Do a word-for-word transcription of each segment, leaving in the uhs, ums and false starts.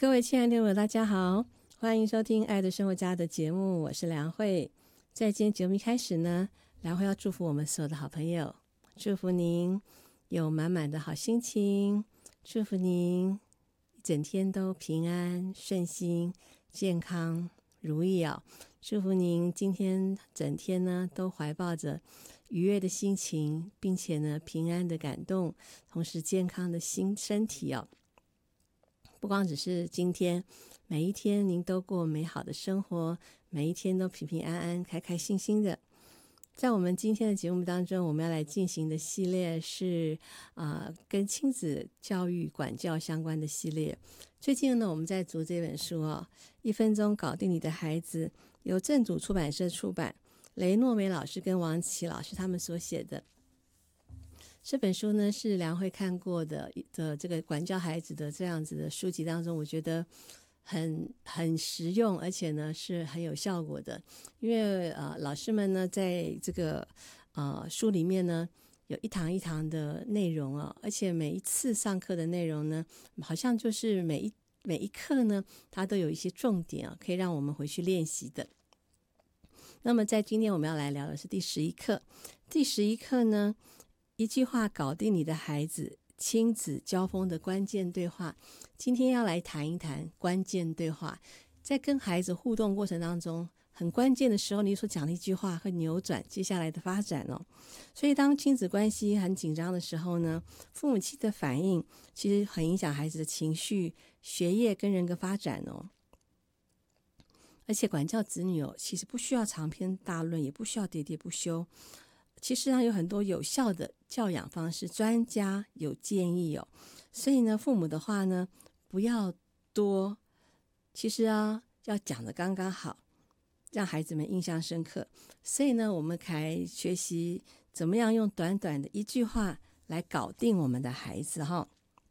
各位亲爱的朋友大家好，欢迎收听爱的生活家的节目，我是梁慧。在今天节目一开始呢，梁慧要祝福我们所有的好朋友，祝福您有满满的好心情，祝福您一整天都平安顺心健康如意哦，祝福您今天整天呢都怀抱着愉悦的心情，并且呢平安的感动，同时健康的心身体哦。不光只是今天，每一天您都过美好的生活，每一天都平平安安开开心心的。在我们今天的节目当中，我们要来进行的系列是呃跟亲子教育管教相关的系列。最近呢我们在读这本书哦，一分钟搞定你的孩子，由正主出版社出版，雷诺梅老师跟王琦老师他们所写的。这本书呢是梁慧看过的的这个管教孩子的这样子的书籍当中，我觉得很很实用，而且呢是很有效果的。因为呃老师们呢在这个呃书里面呢有一堂一堂的内容啊，而且每一次上课的内容呢，好像就是每一每一课呢，它都有一些重点啊，可以让我们回去练习的。那么在今天我们要来聊的是第十一课，第十一课呢。一句话搞定你的孩子，亲子交锋的关键对话。今天要来谈一谈关键对话，在跟孩子互动过程当中，很关键的时候，你所讲的一句话会扭转接下来的发展哦。所以当亲子关系很紧张的时候呢，父母亲的反应其实很影响孩子的情绪、学业跟人格发展哦。而且管教子女哦，其实不需要长篇大论，也不需要喋喋不休。其实呢，有很多有效的教养方式，专家有建议哦。所以呢，父母的话呢，不要多，其实啊，要讲的刚刚好，让孩子们印象深刻。所以呢，我们才学习怎么样用短短的一句话来搞定我们的孩子哈。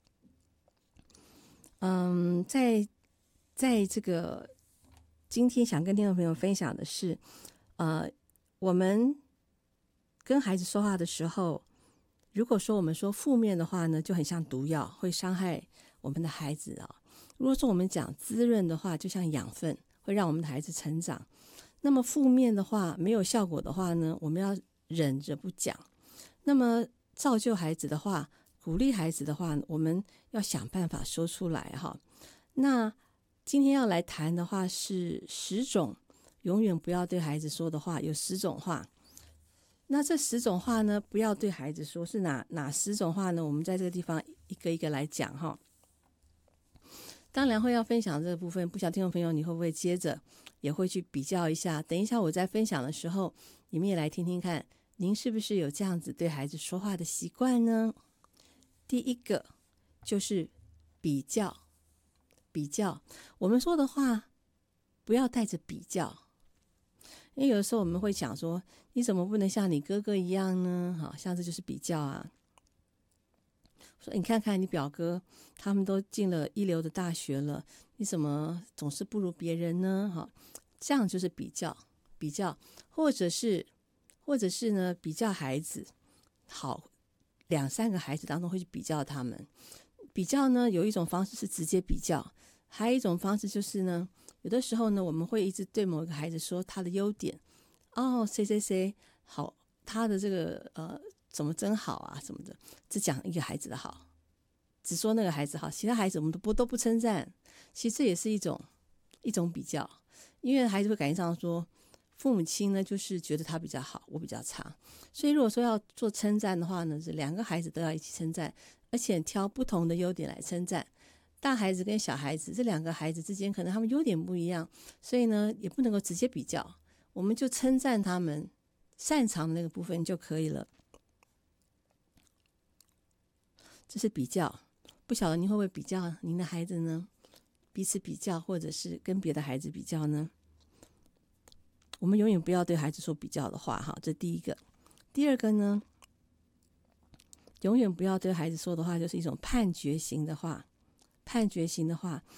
嗯，在在这个今天想跟听众朋友分享的是，呃，我们跟孩子说话的时候，如果说我们说负面的话呢，就很像毒药，会伤害我们的孩子啊、哦。如果说我们讲滋润的话，就像养分，会让我们的孩子成长。那么负面的话，没有效果的话呢，我们要忍着不讲。那么造就孩子的话，鼓励孩子的话，我们要想办法说出来哈。那今天要来谈的话是十种永远不要对孩子说的话，有十种话。那这十种话呢，不要对孩子说，是哪哪十种话呢？我们在这个地方一个一个来讲哈。当然会要分享这个部分，不晓得听众朋友你会不会接着也会去比较一下？等一下我在分享的时候，你们也来听听看，您是不是有这样子对孩子说话的习惯呢？第一个就是比较，比较，我们说的话不要带着比较。因为有的时候我们会讲说，你怎么不能像你哥哥一样呢？好像这就是比较啊。说你看看你表哥，他们都进了一流的大学了，你怎么总是不如别人呢？好，这样就是比较，比较，或者是，或者是呢，比较孩子，好，两三个孩子当中会去比较他们。比较呢，有一种方式是直接比较，还有一种方式就是呢。有的时候呢，我们会一直对某一个孩子说他的优点，哦，谁谁谁好，他的这个呃怎么真好啊什么的，只讲一个孩子的好，只说那个孩子好，其他孩子我们都不都不称赞。其实这也是一种一种比较，因为孩子会感觉上说，父母亲呢就是觉得他比较好，我比较差，所以如果说要做称赞的话呢，是两个孩子都要一起称赞，而且挑不同的优点来称赞。大孩子跟小孩子这两个孩子之间可能他们优点不一样，所以呢也不能够直接比较，我们就称赞他们擅长的那个部分就可以了。这是比较，不晓得您会不会比较您的孩子呢？彼此比较，或者是跟别的孩子比较呢？我们永远不要对孩子说比较的话哈，这第一个。第二个呢，永远不要对孩子说的话就是一种判决型的话。判决型的话，